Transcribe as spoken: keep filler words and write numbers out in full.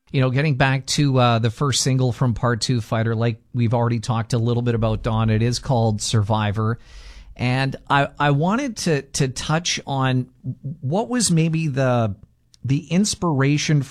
You know, getting back to uh, the first single from Part Two Fighter, like we've already talked a little bit about, Don, it is called Survivor. And I, I wanted to to touch on what was maybe the the inspiration